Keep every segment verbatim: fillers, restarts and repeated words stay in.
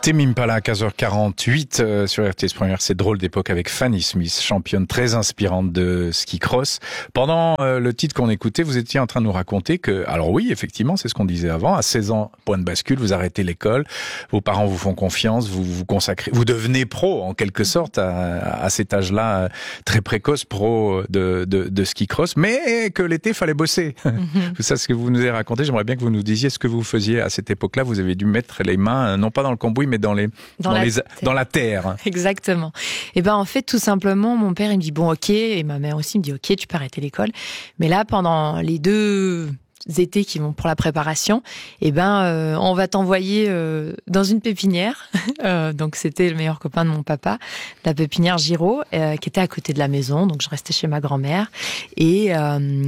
Tame Impala à quinze heures quarante-huit euh, sur R T S Première, c'est Drôle d'époque avec Fanny Smith, championne très inspirante de ski cross. Pendant euh, le titre qu'on écoutait, vous étiez en train de nous raconter que, alors oui, effectivement, c'est ce qu'on disait avant, à seize ans, point de bascule, vous arrêtez l'école, vos parents vous font confiance, vous vous consacrez, vous devenez pro en quelque sorte à, à cet âge-là, très précoce, pro de, de, de ski cross, mais que l'été, fallait bosser. Mm-hmm. Ça, ce que vous nous avez raconté, j'aimerais bien que vous nous disiez ce que vous faisiez à cette époque-là. Vous avez dû mettre les mains, non pas dans le cambouis, mais dans les dans, dans, la, les, terre. dans la terre. Exactement. Et ben en fait, tout simplement, mon père il me dit bon ok, et ma mère aussi me dit ok, tu peux arrêter l'école. Mais là, pendant les deux étés qui vont pour la préparation, et ben euh, on va t'envoyer euh, dans une pépinière. euh, donc c'était le meilleur copain de mon papa, la pépinière Giraud, euh, qui était à côté de la maison. Donc je restais chez ma grand-mère et euh,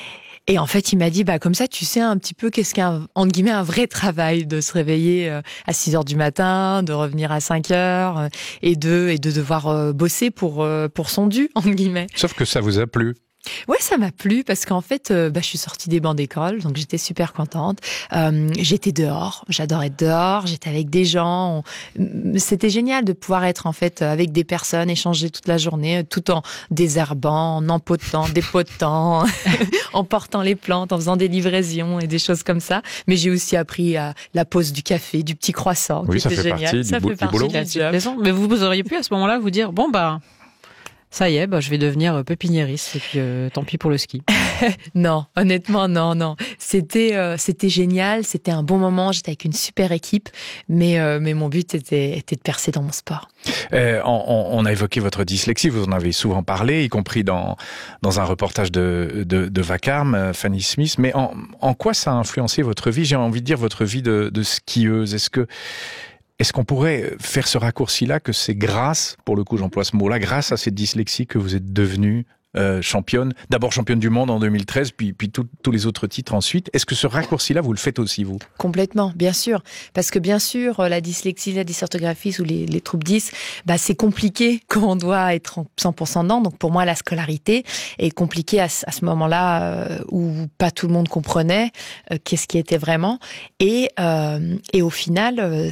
Et en fait, il m'a dit, bah, comme ça, tu sais un petit peu qu'est-ce qu'un, entre guillemets, un vrai travail de se réveiller à six heures du matin, de revenir à cinq heures et de, et de devoir bosser pour, pour son dû, entre guillemets. Sauf que ça vous a plu. Ouais, ça m'a plu parce qu'en fait, euh, bah, je suis sortie des bancs d'école, donc j'étais super contente. Euh, j'étais dehors, j'adorais être dehors, j'étais avec des gens. On... C'était génial de pouvoir être en fait avec des personnes, échanger toute la journée, tout en désherbant, en empotant, dépotant, en portant les plantes, en faisant des livraisons et des choses comme ça. Mais j'ai aussi appris à la pause du café, du petit croissant. Oui, qui ça était fait génial. partie ça du, fait du partie boulot. de la job. Mais vous, vous auriez pu à ce moment-là vous dire bon bah. Ça y est, bah, je vais devenir pépiniériste et puis euh, tant pis pour le ski. Non, honnêtement, non, non. C'était, euh, c'était génial, c'était un bon moment, j'étais avec une super équipe, mais, euh, mais mon but était, était de percer dans mon sport. Euh, on, on a évoqué votre dyslexie, vous en avez souvent parlé, y compris dans, dans un reportage de, de, de Vacarme, Fanny Smith, mais en, en quoi ça a influencé votre vie? J'ai envie de dire votre vie de, de skieuse. Est-ce que Est-ce qu'on pourrait faire ce raccourci-là, que c'est grâce, pour le coup j'emploie ce mot-là, grâce à cette dyslexie que vous êtes devenue euh, championne, d'abord championne du monde en deux mille treize, puis, puis tout, tous les autres titres ensuite. Est-ce que ce raccourci-là, vous le faites aussi, vous? Complètement, bien sûr. Parce que bien sûr, la dyslexie, la dysorthographie ou les, les troubles dys, bah, c'est compliqué quand on doit être cent pour cent dedans. Donc pour moi, la scolarité est compliquée à, à ce moment-là euh, où pas tout le monde comprenait euh, qu'est-ce qui était vraiment. Et, euh, et au final, euh,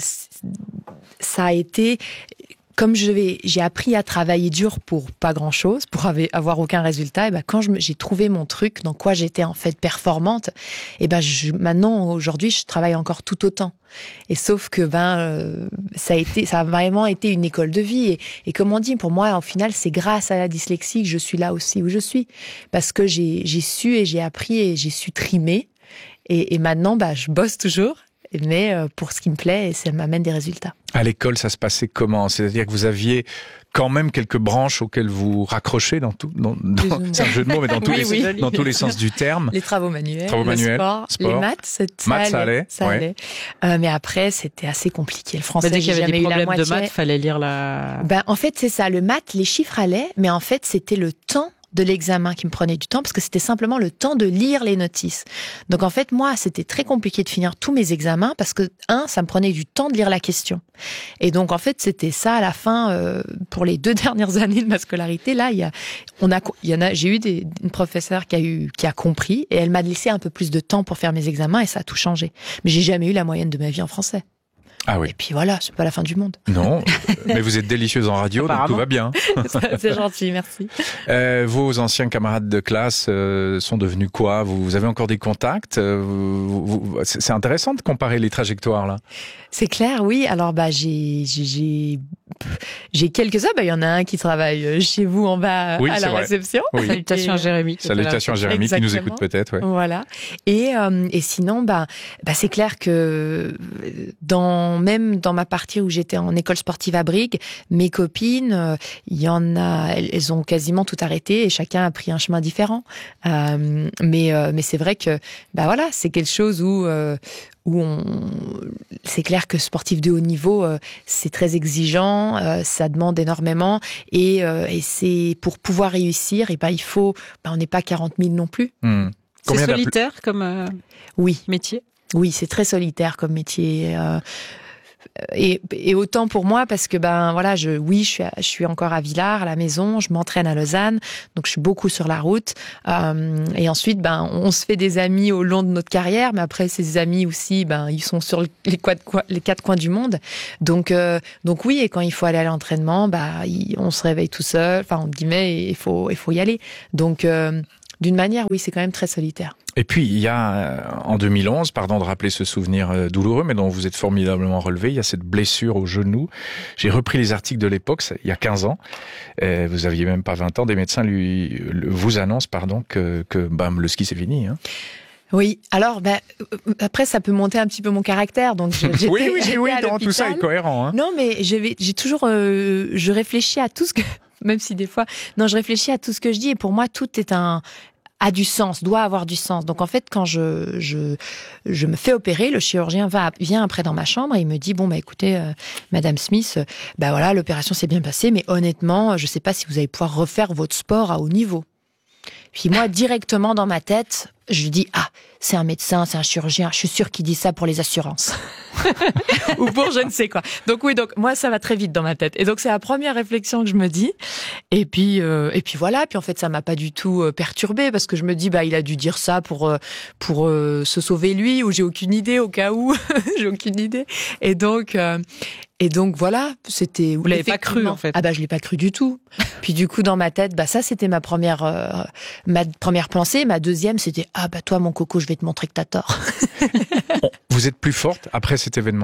ça a été... Comme je vais, j'ai appris à travailler dur pour pas grand-chose, pour avoir aucun résultat, et ben quand je, j'ai trouvé mon truc, dans quoi j'étais en fait performante, et ben je, maintenant aujourd'hui je travaille encore tout autant. Et sauf que ben euh, ça a été, ça a vraiment été une école de vie. Et, et comme on dit, pour moi, au final, c'est grâce à la dyslexie que je suis là aussi où je suis, parce que j'ai, j'ai su et j'ai appris et j'ai su trimer. Et, et maintenant, ben je bosse toujours. Mais pour ce qui me plaît, et ça m'amène des résultats. À l'école, ça se passait comment? C'est-à-dire que vous aviez quand même quelques branches auxquelles vous raccrochez dans tout, dans, dans, c'est un jeu de mots, mais dans tous, oui, les, oui. dans tous les sens du terme. Les travaux manuels, travaux le manuels sport, sport, les maths, ça, maths, ça allait. allait, ça ouais. allait. Euh, mais après, c'était assez compliqué. Le français, dès qu'il y avait jamais des problèmes eu la moitié. de maths, fallait lire la... Ben, en fait, c'est ça. Le maths, les chiffres allaient, mais en fait, c'était le temps de l'examen qui me prenait du temps, parce que c'était simplement le temps de lire les notices. Donc en fait, moi, c'était très compliqué de finir tous mes examens, parce que, un, ça me prenait du temps de lire la question. Et donc en fait, c'était ça à la fin, euh, pour les deux dernières années de ma scolarité, là, il y a, on a, il y en a, j'ai eu des, une professeure qui a eu, qui a compris, et elle m'a laissé un peu plus de temps pour faire mes examens, et ça a tout changé. Mais j'ai jamais eu la moyenne de ma vie en français. Ah oui. Et puis voilà, c'est pas la fin du monde. Non, mais vous êtes délicieuse en radio, donc tout va bien. C'est gentil, merci. Euh, vos anciens camarades de classe euh, sont devenus quoi? vous, vous avez encore des contacts? euh, vous, vous, C'est intéressant de comparer les trajectoires, là. C'est clair, oui. Alors, bah, j'ai, j'ai, j'ai quelques-uns. Bah, il y en a un qui travaille chez vous en bas oui, à la vrai. réception. Oui. Salutations à Jérémy. Salutations à Jérémy Exactement. qui nous écoute peut-être. Ouais. Voilà. Et, euh, et sinon, bah, bah, c'est clair que dans, même dans ma partie où j'étais en école sportive à Brigue, mes copines, il y en a, elles, elles ont quasiment tout arrêté et chacun a pris un chemin différent. Euh, mais, euh, mais c'est vrai que, bah voilà, c'est quelque chose où, euh, où on, c'est clair que sportif de haut niveau, euh, c'est très exigeant, euh, ça demande énormément, et, euh, et c'est pour pouvoir réussir, et ben il faut, ben on n'est pas quarante mille non plus. Mmh. C'est solitaire comme euh, oui. métier. Oui, c'est très solitaire comme métier. Euh, et, et autant pour moi parce que ben voilà, je oui, je suis à, je suis encore à Villars à la maison, je m'entraîne à Lausanne, donc je suis beaucoup sur la route. Euh, et ensuite, ben on se fait des amis au long de notre carrière, mais après ces amis aussi, ben ils sont sur les quatre coins, les quatre coins du monde. Donc euh, donc oui, et quand il faut aller à l'entraînement, bah il, on se réveille tout seul. Enfin, on guillemets, il faut il faut y aller. Donc euh, d'une manière, oui, c'est quand même très solitaire. Et puis, il y a, en deux mille onze, pardon de rappeler ce souvenir douloureux, mais dont vous êtes formidablement relevé, il y a cette blessure au genou. J'ai repris les articles de l'époque, il y a quinze ans. Et vous aviez même pas vingt ans. Des médecins lui, vous annoncent, pardon, que, que bam, le ski, c'est fini, hein. Oui, alors ben, après ça peut monter un petit peu mon caractère, donc je, oui, oui, oui, oui non, tout ça est cohérent. Hein. Non, mais j'ai, j'ai toujours, euh, je réfléchis à tout ce que, même si des fois, non, je réfléchis à tout ce que je dis, et pour moi tout est un a du sens, doit avoir du sens. Donc en fait, quand je je je me fais opérer, le chirurgien va vient après dans ma chambre et il me dit bon bah écoutez, euh, Madame Smith, euh, bah voilà, l'opération s'est bien passée, mais honnêtement, je sais pas si vous allez pouvoir refaire votre sport à haut niveau. Puis moi, directement dans ma tête, je lui dis ah, c'est un médecin, c'est un chirurgien, je suis sûre qu'il dit ça pour les assurances. Ou pour je ne sais quoi. Donc oui, donc moi ça va très vite dans ma tête. Et donc c'est la première réflexion que je me dis. Et puis euh, et puis voilà, puis en fait ça m'a pas du tout euh, perturbée parce que je me dis bah il a dû dire ça pour euh, pour euh, se sauver lui, ou j'ai aucune idée au cas où, j'ai aucune idée. Et donc euh, et donc voilà, c'était vous l'avez pas cru en fait. Ah bah je l'ai pas cru du tout. Puis du coup dans ma tête, bah ça c'était ma première euh, ma première pensée, ma deuxième c'était ah bah toi mon coco, je vais te montrer que t'as tort. Vous êtes plus forte après cet événement-là ?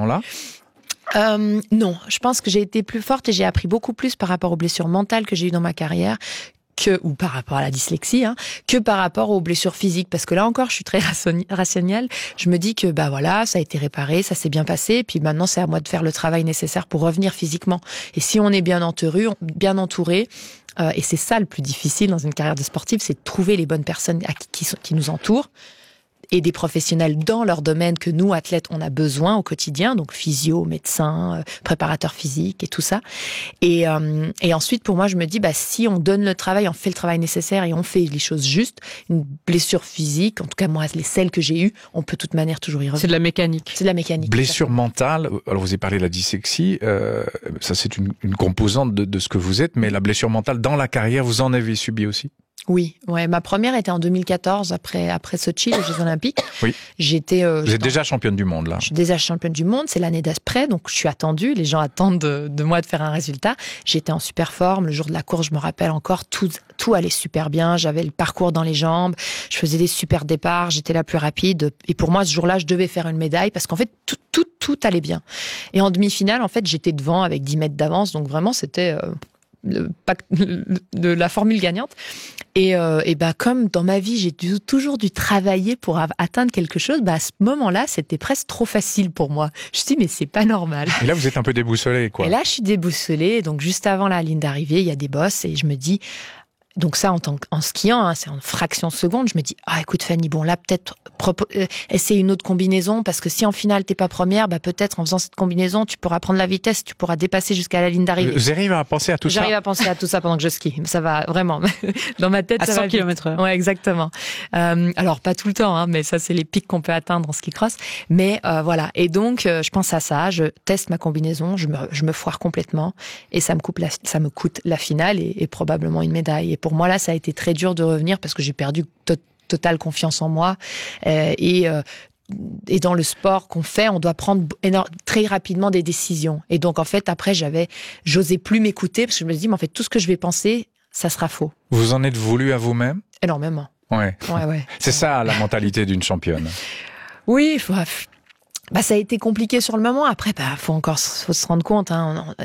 Euh, non, je pense que j'ai été plus forte et j'ai appris beaucoup plus par rapport aux blessures mentales que j'ai eues dans ma carrière, que ou par rapport à la dyslexie, hein, que par rapport aux blessures physiques. Parce que là encore, je suis très rationnelle. Je me dis que bah voilà, ça a été réparé, ça s'est bien passé, et puis maintenant c'est à moi de faire le travail nécessaire pour revenir physiquement. Et si on est bien entouré, bien entouré. Euh, et c'est ça le plus difficile dans une carrière de sportive, c'est de trouver les bonnes personnes à qui, qui, qui nous entourent. Et des professionnels dans leur domaine que nous, athlètes, on a besoin au quotidien, donc physio, médecin, euh, préparateur physique et tout ça. Et, euh, et ensuite, pour moi, je me dis, bah, si on donne le travail, on fait le travail nécessaire et on fait les choses justes, une blessure physique, en tout cas moi, les celles que j'ai eues, on peut de toute manière toujours y revenir. C'est de la mécanique. C'est de la mécanique. Blessure mentale, alors vous avez parlé de la dyslexie, euh, ça c'est une, une composante de, de ce que vous êtes, mais la blessure mentale dans la carrière, vous en avez subi aussi ? Oui, ouais, ma première était en deux mille quatorze, après après Sochi, les Jeux Olympiques. Oui. J'étais. Euh, Vous êtes déjà championne du monde là. Je suis déjà championne du monde. C'est l'année d'après, donc je suis attendue. Les gens attendent de, de moi de faire un résultat. J'étais en super forme. Le jour de la course, je me rappelle encore, tout tout allait super bien. J'avais le parcours dans les jambes. Je faisais des super départs. J'étais la plus rapide. Et pour moi, ce jour-là, je devais faire une médaille parce qu'en fait, tout tout tout allait bien. Et en demi-finale, en fait, j'étais devant avec dix mètres d'avance. Donc vraiment, c'était euh, le, le, de la formule gagnante. Et, euh, et bah comme dans ma vie j'ai dû, toujours dû travailler pour atteindre quelque chose, bah à ce moment-là c'était presque trop facile pour moi. Je me dis mais c'est pas normal. Et là vous êtes un peu déboussolée quoi. Et là je suis déboussolée, donc juste avant la ligne d'arrivée il y a des bosses et je me dis. Donc ça, en tant qu'en skiant, hein, c'est en fraction de seconde. Je me dis, ah écoute Fanny, bon là peut-être propo- euh, essayer une autre combinaison parce que si en finale t'es pas première, bah peut-être en faisant cette combinaison, tu pourras prendre la vitesse, tu pourras dépasser jusqu'à la ligne d'arrivée. Vous arrivez à penser à tout J'arrive ça. J'arrive à penser à tout ça pendant que je skie. Ça va vraiment dans ma tête. À ça cent va kilomètres heure. Ouais, exactement. Euh, alors pas tout le temps, hein, mais ça c'est les pics qu'on peut atteindre en ski cross. Mais euh, voilà. Et donc euh, je pense à ça. Je teste ma combinaison, je me je me foire complètement et ça me coupe la, ça me coûte la finale et, et probablement une médaille. Et pour moi là, ça a été très très dur de revenir parce que j'ai perdu to- totale confiance en moi euh, et euh, et dans le sport qu'on fait, on doit prendre énorme, très rapidement des décisions. Et donc en fait après j'avais j'osais plus m'écouter parce que je me dis mais en fait tout ce que je vais penser, ça sera faux. Vous en êtes voulu à vous-même ? Énormément. Ouais. Ouais ouais. C'est ça la mentalité d'une championne. Oui, faut, bah ça a été compliqué sur le moment. Après bah faut encore faut se rendre compte hein.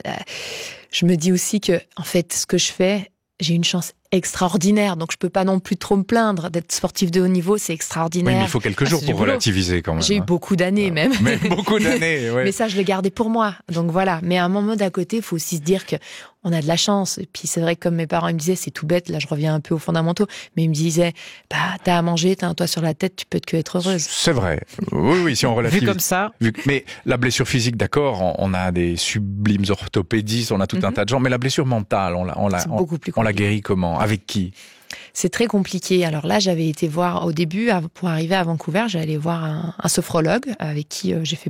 Je me dis aussi que en fait ce que je fais, j'ai une chance extraordinaire, donc je peux pas non plus trop me plaindre d'être sportif de haut niveau, c'est extraordinaire. Oui, mais il faut quelques jours ah, pour relativiser quand même. J'ai eu beaucoup d'années même. Mais beaucoup d'années, ouais. Mais ça, je le gardais pour moi. Donc voilà. Mais à un moment d'à côté, il faut aussi se dire que on a de la chance. Et puis c'est vrai que comme mes parents ils me disaient, c'est tout bête. Là, je reviens un peu aux fondamentaux, mais ils me disaient, bah t'as à manger, t'as un toit sur la tête, tu peux que être heureuse. C'est vrai. Oui, oui, si on relativise. Vu comme ça. Vu... Mais la blessure physique, d'accord, on a des sublimes orthopédistes, on a tout mm-hmm. un tas de gens. Mais la blessure mentale, on l'a, on l'a, on, on l'a guérie comment ? Avec qui ? C'est très compliqué. Alors là, j'avais été voir au début, pour arriver à Vancouver, j'allais voir un, un sophrologue avec qui euh, j'ai fait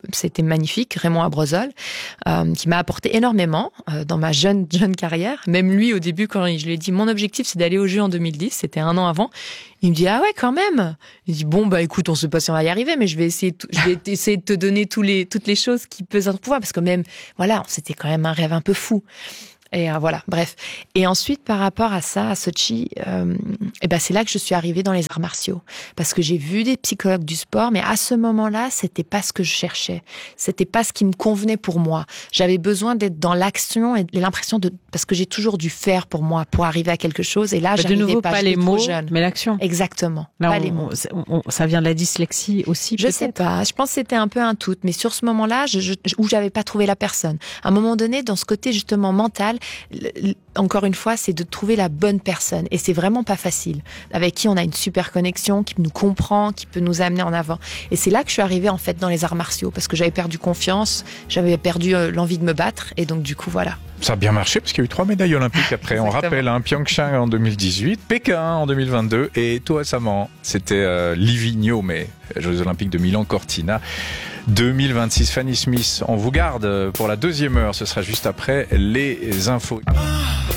c'était magnifique, Raymond Abrezol, euh, qui m'a apporté énormément euh, dans ma jeune jeune carrière. Même lui, au début, quand je lui ai dit mon objectif, c'est d'aller aux Jeux en deux mille dix, c'était un an avant. Il me dit ah ouais quand même. Il dit bon bah écoute, on sait pas si on va y arriver, mais je vais essayer, tout, je vais essayer de te donner tous les toutes les choses qui peuvent être pouvoir, parce que même voilà, c'était quand même un rêve un peu fou. Et euh, voilà, bref. Et ensuite, par rapport à ça, à Sochi, euh, et ben c'est là que je suis arrivée dans les arts martiaux, parce que j'ai vu des psychologues du sport, mais à ce moment-là, c'était pas ce que je cherchais, c'était pas ce qui me convenait pour moi. J'avais besoin d'être dans l'action et l'impression de, parce que j'ai toujours dû faire pour moi, pour arriver à quelque chose. Et là, bah, j'arrivais de nouveau, pas, pas les mots, jeune. mais l'action. Exactement. Là, pas on, les mots. On, on, ça vient de la dyslexie aussi. Je peut-être sais pas. Je pense que c'était un peu un tout, mais sur ce moment-là, je, je, où j'avais pas trouvé la personne. À un moment donné, dans ce côté justement mental. Le, encore une fois, c'est de trouver la bonne personne. Et c'est vraiment pas facile. Avec qui on a une super connexion, qui nous comprend, qui peut nous amener en avant. Et c'est là que je suis arrivée, en fait, dans les arts martiaux. Parce que j'avais perdu confiance, j'avais perdu euh, l'envie de me battre. Et donc, du coup, voilà. Ça a bien marché parce qu'il y a eu trois médailles olympiques après. On rappelle, hein, Pyeongchang en deux mille dix-huit, Pékin en deux mille vingt-deux et tout récemment, c'était euh, Livigno, mais Jeux olympiques de Milan Cortina deux mille vingt-six. Fanny Smith, on vous garde pour la deuxième heure. Ce sera juste après les infos.